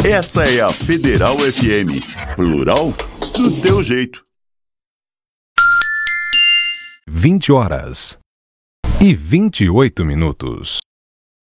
Essa é a Federal FM, plural do teu jeito. 20h e 28 minutos.